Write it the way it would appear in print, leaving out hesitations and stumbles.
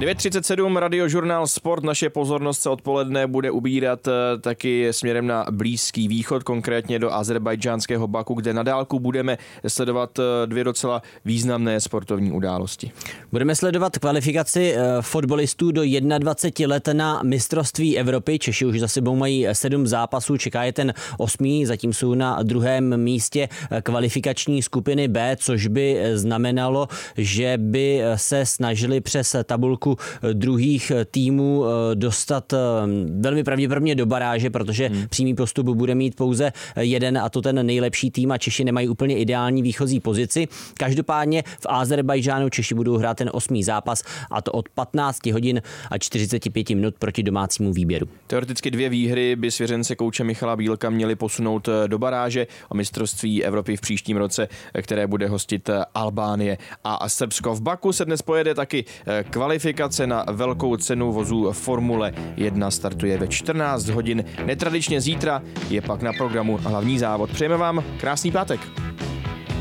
9:37 Radiožurnál Sport. Naše pozornost se odpoledne bude ubírat taky směrem na Blízký východ, konkrétně do azerbajdžánského Baku, kde na dálku budeme sledovat dvě docela významné sportovní události. Budeme sledovat kvalifikaci fotbalistů do 21 let na mistrovství Evropy. Češi už za sebou mají 7 zápasů, čeká je ten 8. Zatím jsou na druhém místě kvalifikační skupiny B, což by znamenalo, že by se snažili přes tabulku druhých týmů dostat velmi pravděpodobně do baráže, protože přímý postup bude mít pouze jeden, a to ten nejlepší tým, a Češi nemají úplně ideální výchozí pozici. Každopádně v Azerbajdžánu Češi budou hrát ten 8. zápas, a to od 15 hodin a 45 minut proti domácímu výběru. Teoreticky 2 výhry by svěřence kouče Michala Bílka měli posunout do baráže o mistrovství Evropy v příštím roce, které bude hostit Albánie a Srbsko. V Baku se dnes pojede taky kvalifikace na velkou cenu vozů Formule 1. Startuje ve 14 hodin. Netradičně zítra je pak na programu hlavní závod. Přejeme vám krásný pátek.